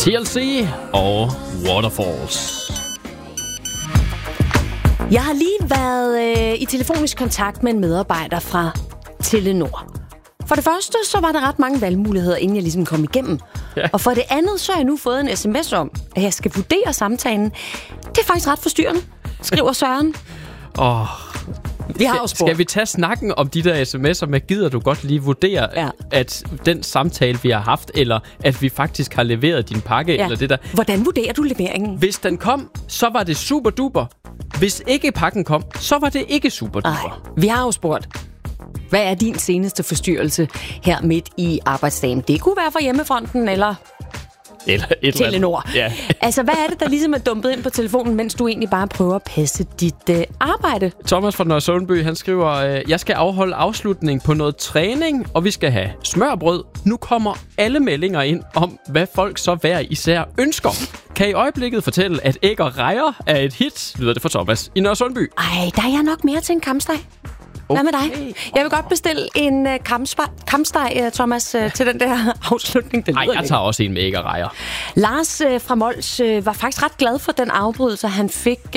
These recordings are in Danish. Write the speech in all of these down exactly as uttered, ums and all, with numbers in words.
T L C og Waterfalls. Jeg har lige været øh, i telefonisk kontakt med en medarbejder fra Telenor. For det første, så var der ret mange valgmuligheder, inden jeg ligesom kom igennem. Ja. Og for det andet, så har jeg nu fået en sms om, at jeg skal vurdere samtalen. Det er faktisk ret forstyrrende, skriver Søren. Åh... Oh. Vi har skal, skal vi tage snakken om de der sms'er med, gider du godt lige vurdere, ja. at den samtale, vi har haft, eller at vi faktisk har leveret din pakke, ja. eller det der. Hvordan vurderer du leveringen? Hvis den kom, så var det super duper. Hvis ikke pakken kom, så var det ikke super duper. Ej, vi har jo spurgt, hvad er din seneste forstyrrelse her midt i arbejdsdagen? Det kunne være fra hjemmefronten, eller... Eller et Telenor. Ja. Altså, hvad er det, der ligesom er dumpet ind på telefonen, mens du egentlig bare prøver at passe dit øh, arbejde? Thomas fra Nørresundby, han skriver, øh, jeg skal afholde afslutning på noget træning, og vi skal have smørbrød. Nu kommer alle meldinger ind om, hvad folk så hver især ønsker. Kan i øjeblikket fortælle, at æg og rejer er et hit, lyder det for Thomas i Nørresundby. Ej, der er jeg nok mere til en kampsteg. Okay. Hvad med dig? Jeg vil godt bestille en uh, kampsteg, uh, Thomas, uh, til den der afslutning. Nej, jeg tager også en med æg og rejer. Lars uh, fra Mols uh, var faktisk ret glad for den afbrydelse, han fik uh,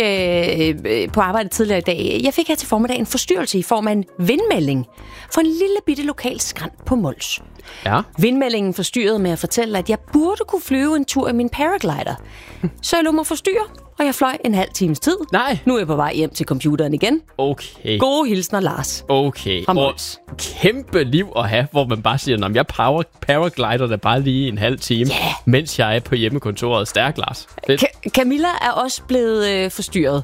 uh, på arbejde tidligere i dag. Jeg fik her til formiddag en forstyrrelse i form af en vindmelding for en lille bitte lokal skrant på Mols. Ja. Vindmeldingen forstyrrede med at fortælle, at jeg burde kunne flyve en tur i min paraglider. Så jeg lå mig forstyrre, og jeg fløj en halv times tid. Nej. Nu er jeg på vej hjem til computeren igen. Okay. Gode hilsner, Lars. Okay. Og kæmpe liv at have, hvor man bare siger, at jeg power, paraglider der bare lige en halv time, yeah. mens jeg er på hjemmekontoret. Stærk, Lars. Ka- Camilla er også blevet øh, forstyrret.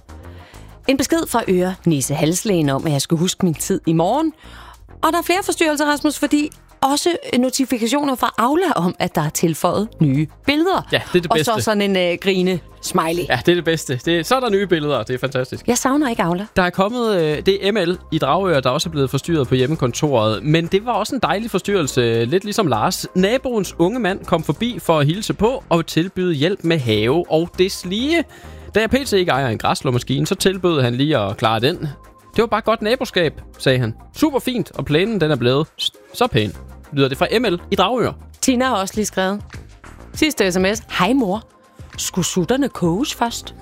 En besked fra øre næse halslægen om, at jeg skal huske min tid i morgen. Og der er flere forstyrrelser, Rasmus, fordi også notifikationer fra Aula om, at der er tilføjet nye billeder. Ja, det er det bedste. Og så sådan en øh, grine smiley. Ja, det er det bedste. Det er, så er der nye billeder, det er fantastisk. Jeg savner ikke Aula. Der er kommet, øh, det er M L i Dragør, der også er blevet forstyrret på hjemmekontoret. Men det var også en dejlig forstyrrelse, lidt ligesom Lars. Naboens unge mand kom forbi for at hilse på og tilbyde hjælp med have og deslige. Da jeg pt. Ikke ejer en græsslåmaskine, så tilbød han lige at klare den. Det var bare godt naboskab, sagde han. Super fint, og plænen den er blevet så pæn. Lyder det fra M L i Dragør. Tina har også lige skrevet. Sidste sms. Hej mor. Skulle sutterne koges først?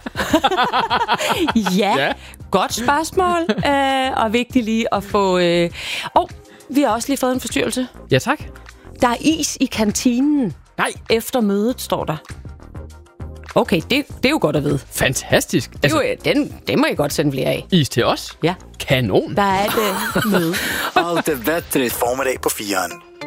ja, ja, godt spørgsmål. øh, og vigtigt lige at få... Øh... Og vi har også lige fået en forstyrrelse. Ja, tak. Der er is i kantinen. Nej. Efter mødet, står der. Okay, det, det er jo godt at vide. Fantastisk. Det, altså, jo, den, det må jeg godt sende flere af. Is til os? Ja. Kanon. Der er et øh, møde. Alt er bedre formiddag på fireren.